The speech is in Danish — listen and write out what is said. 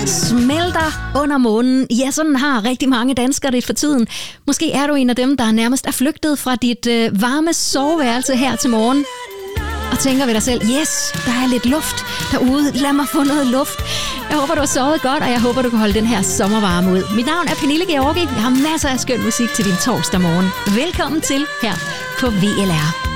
smelter under månen. Ja, sådan har rigtig mange danskere det for tiden. Måske er du en af dem, der nærmest er flygtet fra dit varme soveværelse her til morgen. Og tænker ved dig selv, yes, der er lidt luft derude. Lad mig få noget luft. Jeg håber, du har sovet godt, og jeg håber, du kan holde den her sommervarme ud. Mit navn er Pernille Georgi. Jeg har masser af skøn musik til din torsdag morgen. Velkommen til her på VLR.